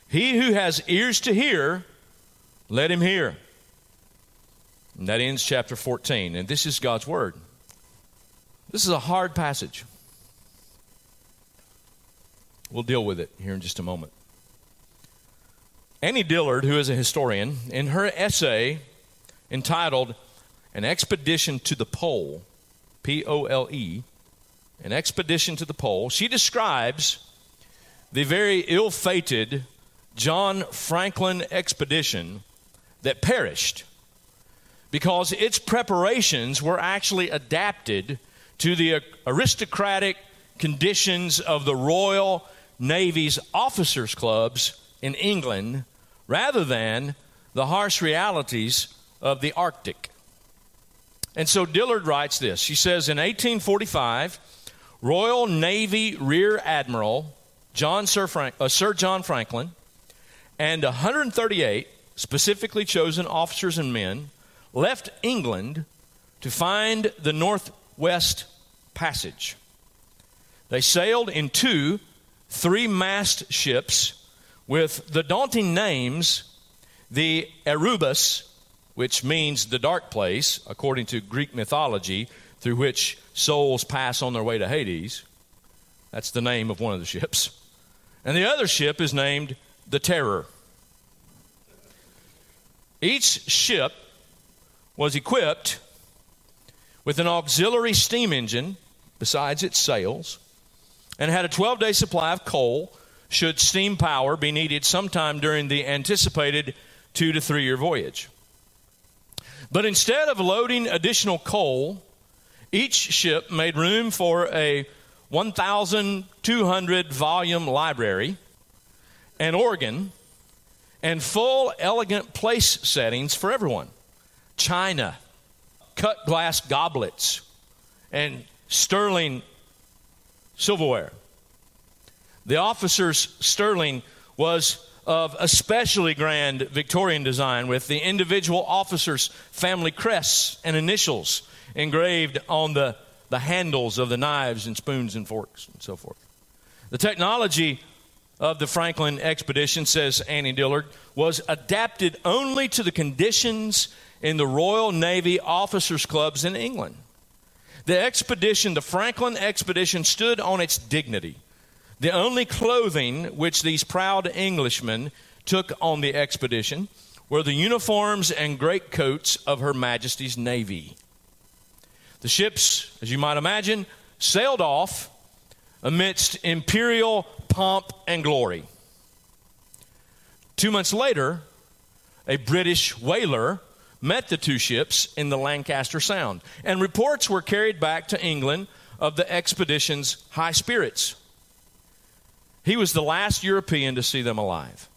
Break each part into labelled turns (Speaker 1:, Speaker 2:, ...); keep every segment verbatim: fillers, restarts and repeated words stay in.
Speaker 1: He who has ears to hear, let him hear. And that ends chapter fourteen. And this is God's word. This is a hard passage. We'll deal with it here in just a moment. Annie Dillard, who is a historian, in her essay entitled An Expedition to the Pole, P O L E, An Expedition to the Pole, she describes the very ill-fated John Franklin expedition that perished because its preparations were actually adapted to the aristocratic conditions of the Royal Navy's officers' clubs in England rather than the harsh realities of the Arctic. And so Dillard writes this. She says, in eighteen forty-five, Royal Navy Rear Admiral John Sir, Frank, uh, Sir John Franklin and one hundred thirty-eight specifically chosen officers and men left England to find the Northwest Passage. They sailed in two three-mast ships with the daunting names, the Erebus, which means the dark place, according to Greek mythology, through which souls pass on their way to Hades. That's the name of one of the ships. And the other ship is named the Terror. Each ship was equipped with an auxiliary steam engine besides its sails and had a twelve-day supply of coal should steam power be needed sometime during the anticipated two to three year voyage. But instead of loading additional coal, each ship made room for a one thousand two hundred volume library, an organ, and full elegant place settings for everyone. China, cut glass goblets, and sterling silverware. The officer's sterling was of especially grand Victorian design with the individual officer's family crests and initials engraved on the, the handles of the knives and spoons and forks and so forth. The technology of the Franklin expedition, says Annie Dillard, was adapted only to the conditions in the Royal Navy officers' clubs in England. The expedition, the Franklin expedition, stood on its dignity. The only clothing which these proud Englishmen took on the expedition were the uniforms and greatcoats of Her Majesty's Navy. The ships, as you might imagine, sailed off amidst imperial pomp and glory. Two months later, a British whaler met the two ships in the Lancaster Sound, and reports were carried back to England of the expedition's high spirits. He was the last European to see them alive.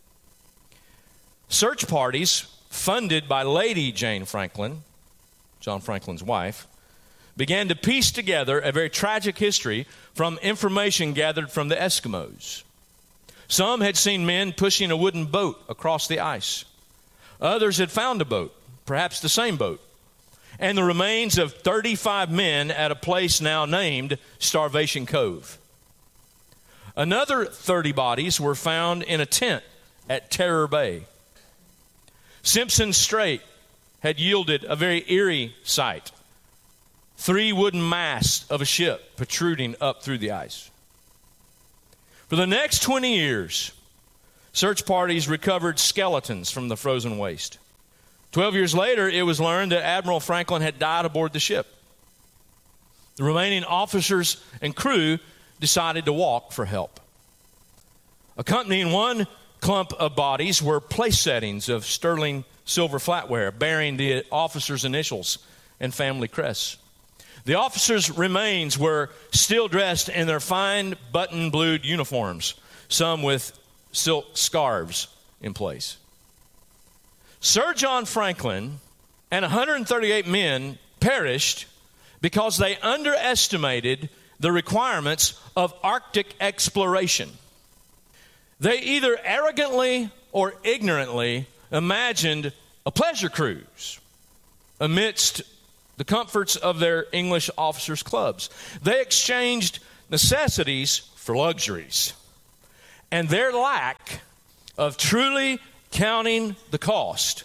Speaker 1: Search parties funded by Lady Jane Franklin, John Franklin's wife, began to piece together a very tragic history from information gathered from the Eskimos. Some had seen men pushing a wooden boat across the ice. Others had found a boat, perhaps the same boat, and the remains of thirty-five men at a place now named Starvation Cove. Another thirty bodies were found in a tent at Terror Bay. Simpson Strait had yielded a very eerie sight. Three wooden masts of a ship protruding up through the ice. For the next twenty years, search parties recovered skeletons from the frozen waste. Twelve years later, it was learned that Admiral Franklin had died aboard the ship. The remaining officers and crew decided to walk for help. Accompanying one clump of bodies were place settings of sterling silver flatware bearing the officers' initials and family crests. The officers' remains were still dressed in their fine button-blued uniforms, some with silk scarves in place. Sir John Franklin and one hundred thirty-eight men perished because they underestimated the requirements of Arctic exploration. They either arrogantly or ignorantly imagined a pleasure cruise amidst the comforts of their English officers' clubs. They exchanged necessities for luxuries, and their lack of truly counting the cost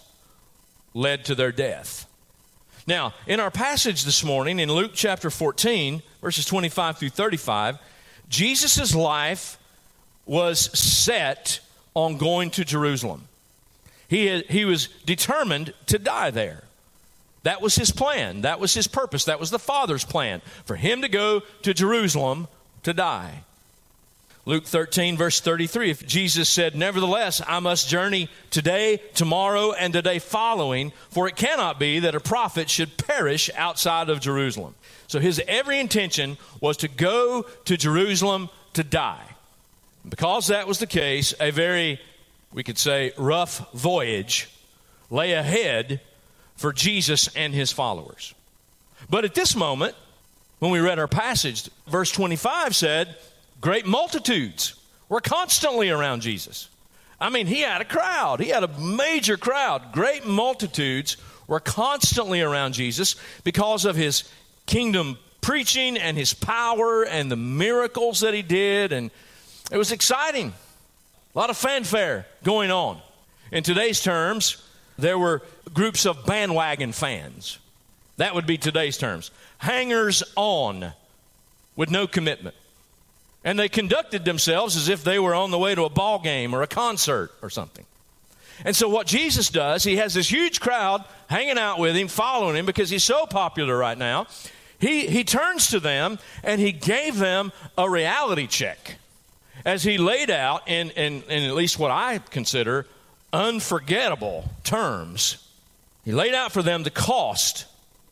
Speaker 1: led to their death. Now, in our passage this morning, in Luke chapter fourteen, verses twenty-five through thirty-five, Jesus' life was set on going to Jerusalem. He, had, he was determined to die there. That was his plan. That was his purpose. That was the Father's plan, for him to go to Jerusalem to die. Luke thirteen, verse thirty-three, if Jesus said, "Nevertheless, I must journey today, tomorrow, and the day following, for it cannot be that a prophet should perish outside of Jerusalem." So his every intention was to go to Jerusalem to die. Because that was the case, a very, we could say, rough voyage lay ahead for Jesus and his followers. But at this moment, when we read our passage, verse twenty-five said, great multitudes were constantly around Jesus. I mean, he had a crowd. He had a major crowd. Great multitudes were constantly around Jesus because of his kingdom preaching and his power and the miracles that he did. And it was exciting. A lot of fanfare going on. In today's terms, there were groups of bandwagon fans. That would be today's terms. Hangers on with no commitment. And they conducted themselves as if they were on the way to a ball game or a concert or something. And so what Jesus does, he has this huge crowd hanging out with him, following him because he's so popular right now. He, he turns to them and he gave them a reality check as he laid out in, in, in at least what I consider unforgettable terms. He laid out for them the cost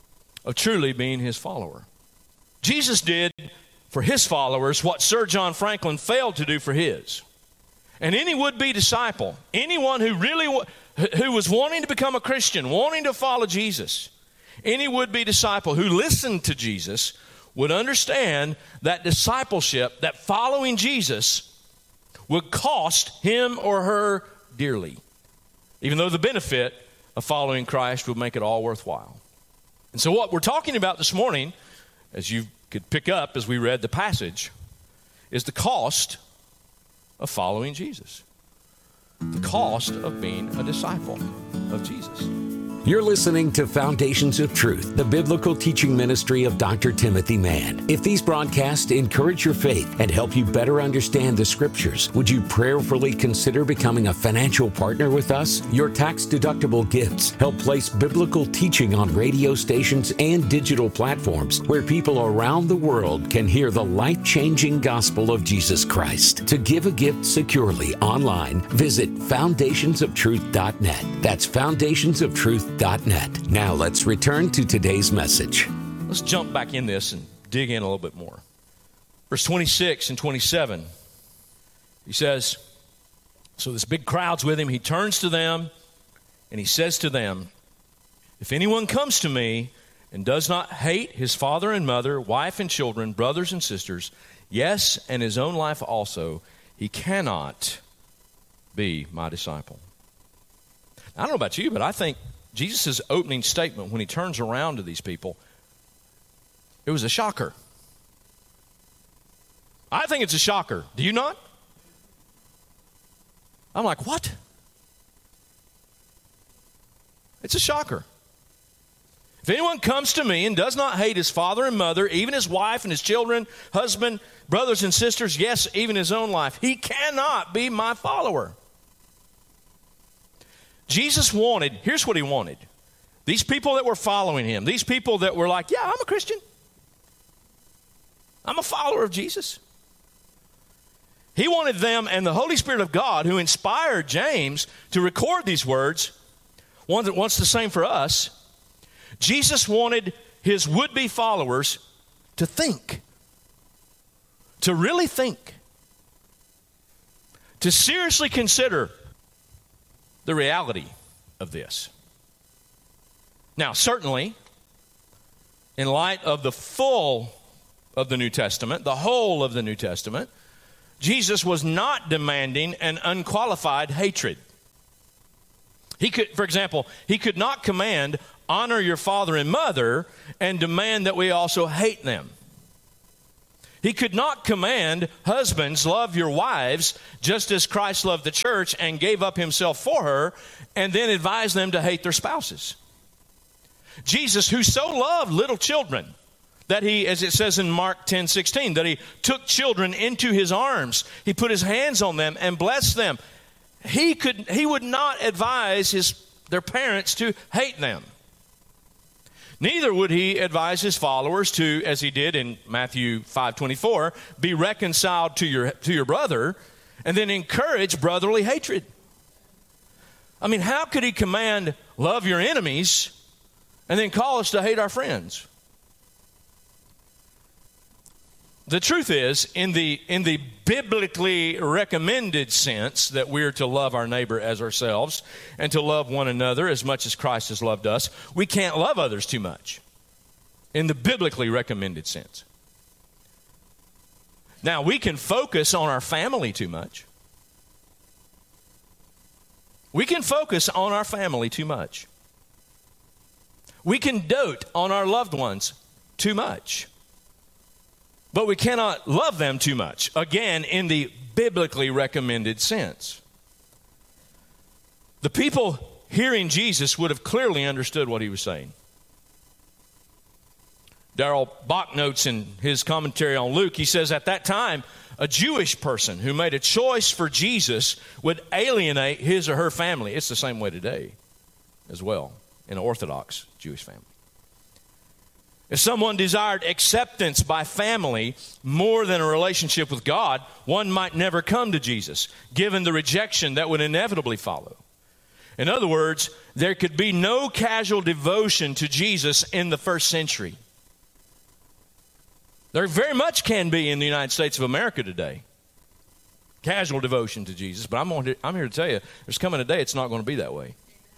Speaker 1: of truly being his follower. Jesus did for his followers what Sir John Franklin failed to do for his. And any would-be disciple, anyone who really wa- who was wanting to become a Christian, wanting to follow Jesus, any would-be disciple who listened to Jesus would understand that discipleship, that following Jesus, would cost him or her dearly, even though the benefit of following Christ would make it all worthwhile. And so what we're talking about this morning, as you could pick up as we read the passage, is the cost of following Jesus. The cost of being a disciple of Jesus.
Speaker 2: You're listening to Foundations of Truth, the biblical teaching ministry of Doctor Timothy Mann. If these broadcasts encourage your faith and help you better understand the Scriptures, would you prayerfully consider becoming a financial partner with us? Your tax-deductible gifts help place biblical teaching on radio stations and digital platforms where people around the world can hear the life-changing gospel of Jesus Christ. To give a gift securely online, visit foundations of truth dot net. That's foundations of truth dot net. Now let's return to today's message.
Speaker 1: Let's jump back in this and dig in a little bit more. Verse twenty-six and twenty-seven, he says, so this big crowd's with him. He turns to them and he says to them, if anyone comes to me and does not hate his father and mother, wife and children, brothers and sisters, yes, and his own life also, he cannot be my disciple. I don't know about you, but I think Jesus' opening statement when he turns around to these people, it was a shocker. I think it's a shocker. Do you not? I'm like, what? It's a shocker. If anyone comes to me and does not hate his father and mother, even his wife and his children, husband, brothers and sisters, yes, even his own life, he cannot be my follower. Jesus wanted, here's what he wanted. These people that were following him, these people that were like, yeah, I'm a Christian. I'm a follower of Jesus. He wanted them, and the Holy Spirit of God, who inspired James to record these words, wants the same for us. Jesus wanted his would-be followers to think, to really think, to seriously consider the reality of this. Now, certainly, in light of the full of the New Testament, the whole of the New Testament, Jesus was not demanding an unqualified hatred. He could, for example, he could not command, honor your father and mother, and demand that we also hate them. He could not command, husbands, love your wives, just as Christ loved the church and gave up himself for her, and then advise them to hate their spouses. Jesus, who so loved little children, that he, as it says in Mark ten sixteen, that he took children into his arms. He put his hands on them and blessed them. He could, he would not advise his, their parents to hate them. Neither would he advise his followers to, as he did in Matthew five twenty-four, be reconciled to your, to your brother and then encourage brotherly hatred. I mean, how could he command, love your enemies, and then call us to hate our friends? The truth is, in the, in the biblically recommended sense that we're to love our neighbor as ourselves and to love one another as much as Christ has loved us, we can't love others too much in the biblically recommended sense. Now, we can focus on our family too much. We can focus on our family too much. We can dote on our loved ones too much. But we cannot love them too much, again, in the biblically recommended sense. The people hearing Jesus would have clearly understood what he was saying. Darrell Bach notes in his commentary on Luke, he says, at that time, a Jewish person who made a choice for Jesus would alienate his or her family. It's the same way today as well in an Orthodox Jewish family. If someone desired acceptance by family more than a relationship with God, one might never come to Jesus, given the rejection that would inevitably follow. In other words, there could be no casual devotion to Jesus in the first century. There very much can be in the United States of America today. Casual devotion to Jesus. But I'm, on to, I'm here to tell you, there's coming a day it's not going to be that way.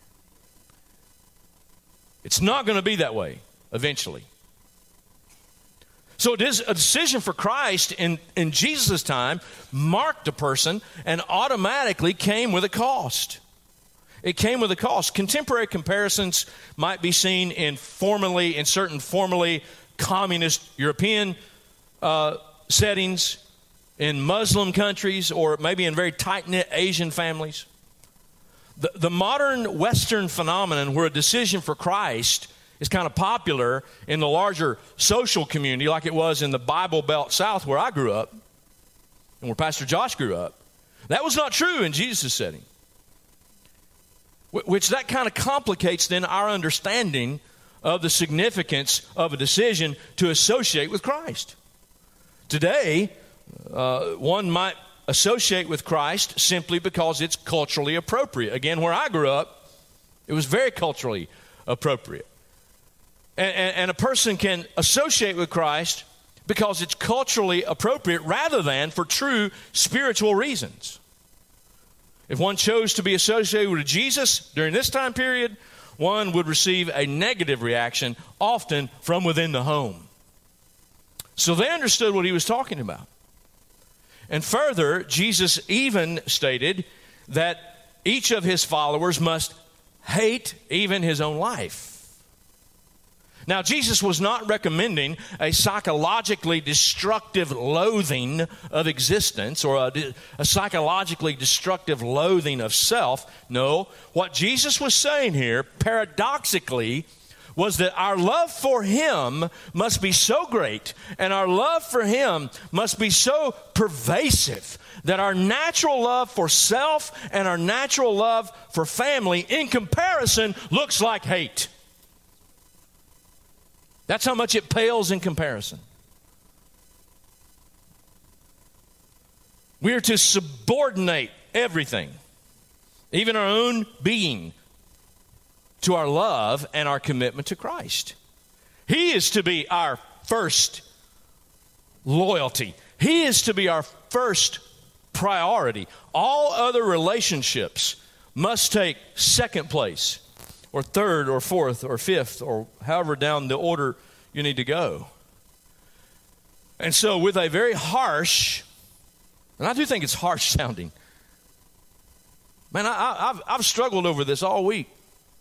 Speaker 1: It's not going to be that way eventually. So it is a decision for Christ in, in Jesus' time marked a person and automatically came with a cost. It came with a cost. Contemporary comparisons might be seen in formerly, in certain formerly communist European uh, settings, in Muslim countries, or maybe in very tight-knit Asian families. The, the modern Western phenomenon where a decision for Christ is kind of popular in the larger social community like it was in the Bible Belt South where I grew up and where Pastor Josh grew up. That was not true in Jesus' setting. Which that kind of complicates then our understanding of the significance of a decision to associate with Christ. Today, uh, one might associate with Christ simply because it's culturally appropriate. Again, where I grew up, it was very culturally appropriate. And, and, and a person can associate with Christ because it's culturally appropriate rather than for true spiritual reasons. If one chose to be associated with Jesus during this time period, one would receive a negative reaction, often from within the home. So they understood what he was talking about. And further, Jesus even stated that each of his followers must hate even his own life. Now, Jesus was not recommending a psychologically destructive loathing of existence or a, a psychologically destructive loathing of self. No, what Jesus was saying here, paradoxically, was that our love for him must be so great and our love for him must be so pervasive that our natural love for self and our natural love for family in comparison looks like hate. That's how much it pales in comparison. We are to subordinate everything, even our own being, to our love and our commitment to Christ. He is to be our first loyalty. He is to be our first priority. All other relationships must take second place, or third, or fourth, or fifth, or however down the order you need to go. And so with a very harsh, and I do think it's harsh sounding. Man, I, I, I've, I've struggled over this all week.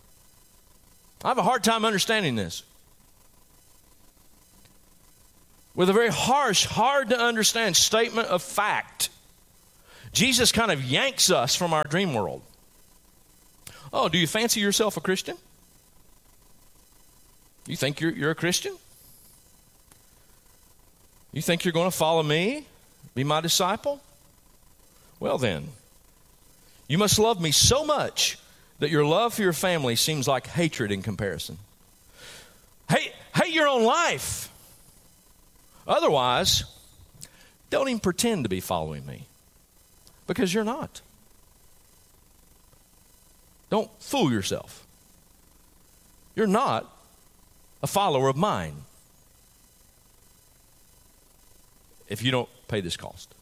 Speaker 1: I have a hard time understanding this. with a very harsh, hard to understand statement of fact. Jesus kind of yanks us from our dream world. Oh, do you fancy yourself a Christian? You think you're, you're a Christian? You think you're going to follow me, be my disciple? Well then, you must love me so much that your love for your family seems like hatred in comparison. Hate, hate your own life. Otherwise, don't even pretend to be following me, because you're not. Don't fool yourself. You're not a follower of mine if you don't pay this cost.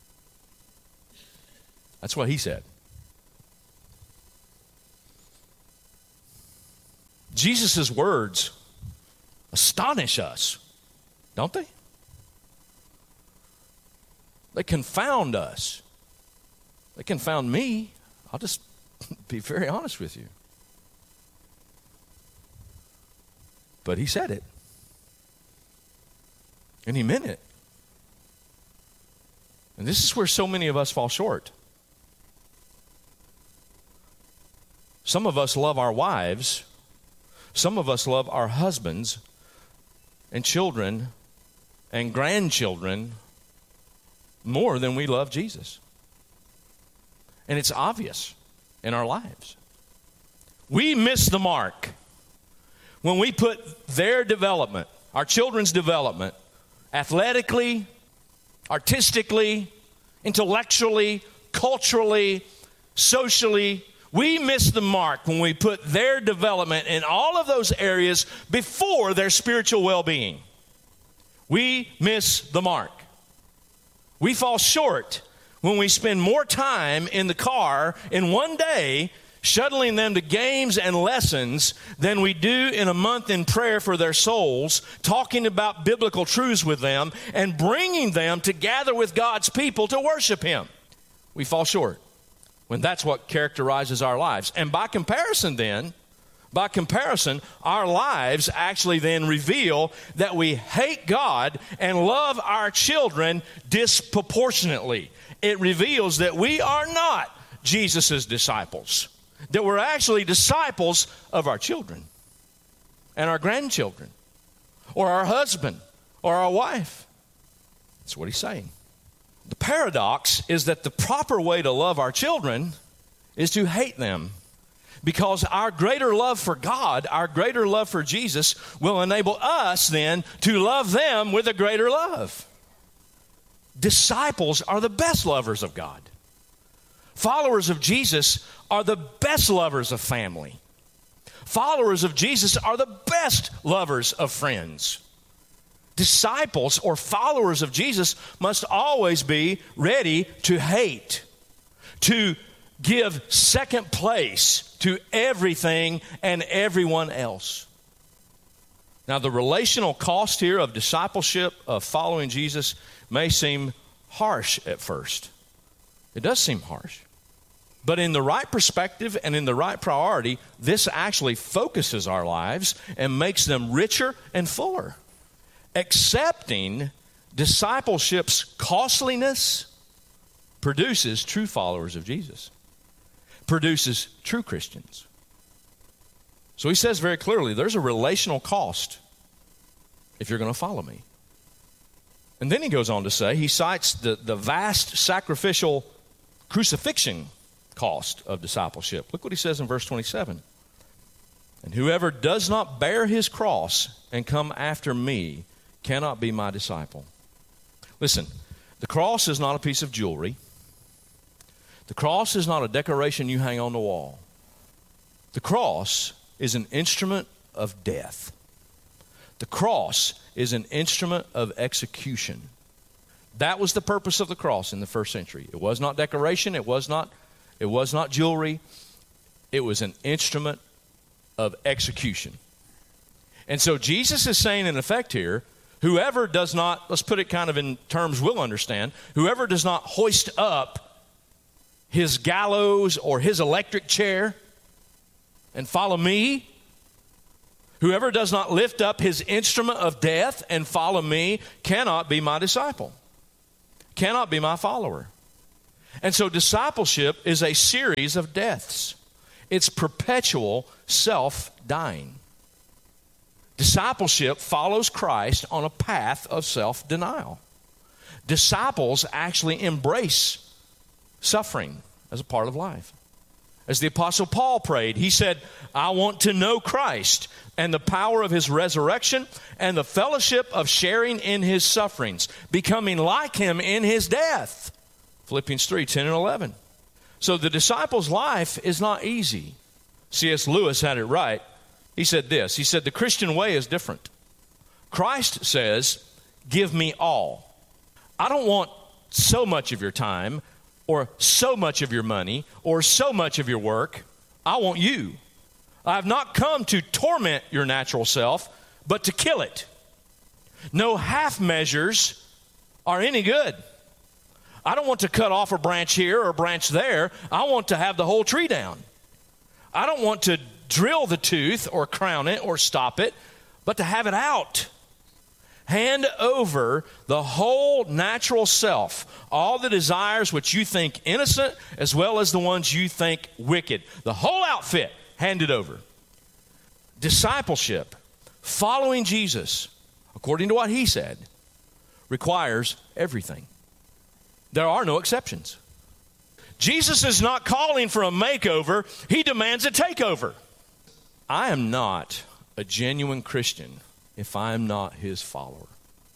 Speaker 1: That's what he said. Jesus' words astonish us, don't they? They confound us. They confound me. I'll just be very honest with you. But he said it. And he meant it. And this is where so many of us fall short. Some of us love our wives. Some of us love our husbands and children and grandchildren more than we love Jesus. And it's obvious in our lives. We miss the mark when we put their development, our children's development, athletically, artistically, intellectually, culturally, socially. We miss the mark when we put their development in all of those areas before their spiritual well-being. We miss the mark. We fall short when we spend more time in the car in one day shuttling them to games and lessons than we do in a month in prayer for their souls, talking about biblical truths with them, and bringing them to gather with God's people to worship Him. We fall short when that's what characterizes our lives. And by comparison then, by comparison, our lives actually then reveal that we hate God and love our children disproportionately. It reveals that we are not Jesus' disciples, that we're actually disciples of our children and our grandchildren or our husband or our wife. That's what he's saying. The paradox is that the proper way to love our children is to hate them, because our greater love for God, our greater love for Jesus, will enable us then to love them with a greater love. Disciples are the best lovers of God. Followers of Jesus are the best lovers of family. Followers of Jesus are the best lovers of friends. Disciples or followers of Jesus must always be ready to hate, to give second place to everything and everyone else. Now, the relational cost here of discipleship, of following Jesus, may seem harsh at first. It does seem harsh. But in the right perspective and in the right priority, this actually focuses our lives and makes them richer and fuller. Accepting discipleship's costliness produces true followers of Jesus, produces true Christians. So he says very clearly, there's a relational cost if you're going to follow me. And then he goes on to say, he cites the, the vast sacrificial crucifixion cost of discipleship. Look what he says in verse twenty-seven. And whoever does not bear his cross and come after me cannot be my disciple. Listen, the cross is not a piece of jewelry. The cross is not a decoration you hang on the wall. The cross is an instrument of death. The cross is an instrument of execution. That was the purpose of the cross in the first century. It was not decoration. It was not, it was not jewelry. It was an instrument of execution. And so Jesus is saying in effect here, whoever does not, let's put it kind of in terms we'll understand, whoever does not hoist up his gallows or his electric chair and follow me, Whoever does not lift up his instrument of death and follow me cannot be my disciple, cannot be my follower. And so discipleship is a series of deaths. It's perpetual self-dying. Discipleship follows Christ on a path of self-denial. Disciples actually embrace suffering as a part of life. As the Apostle Paul prayed, he said, I want to know Christ and the power of his resurrection and the fellowship of sharing in his sufferings, becoming like him in his death. Philippians three, ten and eleven. So the disciple's life is not easy. C S Lewis had it right. He said this, he said, the Christian way is different. Christ says, give me all. I don't want so much of your time or so much of your money or so much of your work. I want you. I have not come to torment your natural self, but to kill it. No half measures are any good. I don't want to cut off a branch here or a branch there. I want to have the whole tree down. I don't want to drill the tooth or crown it or stop it, but to have it out. Hand over the whole natural self, all the desires which you think innocent as well as the ones you think wicked. The whole outfit, hand it over. Discipleship, following Jesus, according to what he said, requires everything. There are no exceptions. Jesus is not calling for a makeover. He demands a takeover. I am not a genuine Christian if I am not his follower.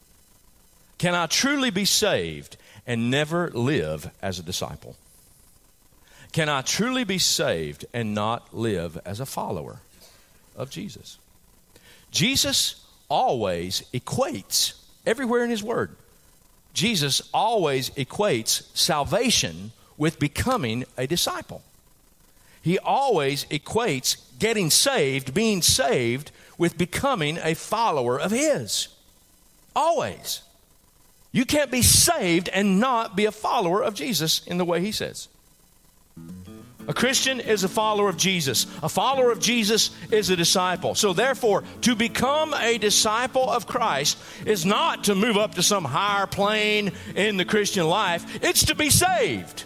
Speaker 1: Can I truly be saved and never live as a disciple? Can I truly be saved and not live as a follower of Jesus? Jesus always equates, everywhere in his word, Jesus always equates salvation with becoming a disciple. He always equates getting saved, being saved, with becoming a follower of his. Always. You can't be saved and not be a follower of Jesus in the way he says. A Christian is a follower of Jesus. A follower of Jesus is a disciple. So therefore, to become a disciple of Christ is not to move up to some higher plane in the Christian life. It's to be saved.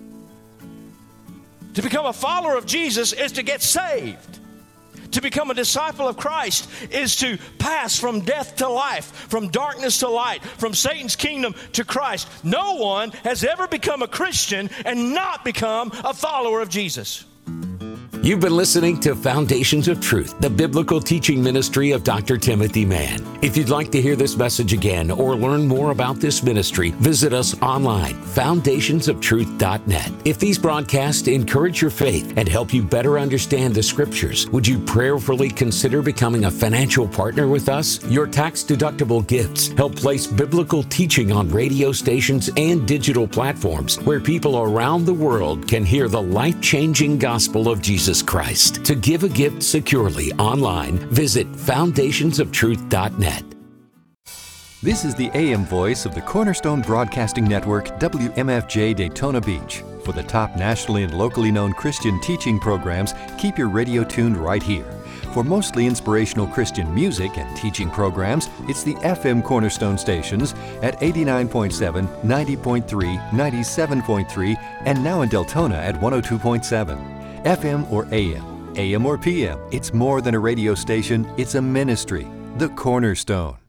Speaker 1: To become a follower of Jesus is to get saved. To become a disciple of Christ is to pass from death to life, from darkness to light, from Satan's kingdom to Christ. No one has ever become a Christian and not become a follower of Jesus.
Speaker 2: You've been listening to Foundations of Truth, the biblical teaching ministry of Doctor Timothy Mann. If you'd like to hear this message again or learn more about this ministry, visit us online, foundations of truth dot net. If these broadcasts encourage your faith and help you better understand the Scriptures, would you prayerfully consider becoming a financial partner with us? Your tax-deductible gifts help place biblical teaching on radio stations and digital platforms where people around the world can hear the life-changing gospel of Jesus Christ. To give a gift securely online, visit foundations of truth dot net.
Speaker 3: This is the A M voice of the Cornerstone Broadcasting Network, W M F J Daytona Beach. For the top nationally and locally known Christian teaching programs, keep your radio tuned right here. For mostly inspirational Christian music and teaching programs, it's the F M Cornerstone stations at eighty-nine point seven, ninety point three, ninety-seven point three, and now in Deltona at one oh two point seven. F M or A M, A M or P M, it's more than a radio station, it's a ministry. The Cornerstone.